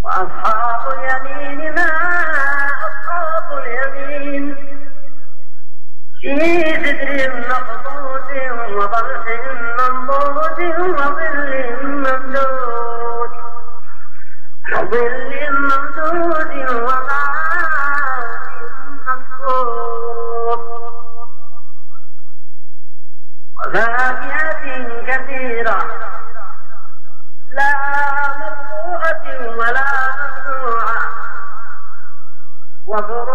وأصحاب اليمين ما أصحاب اليمين في سدر مخضود وطلح منضود وظل ممدود وماء مسكوب وفاكهة كثيرة لا مقطوعة ولا ممنوعة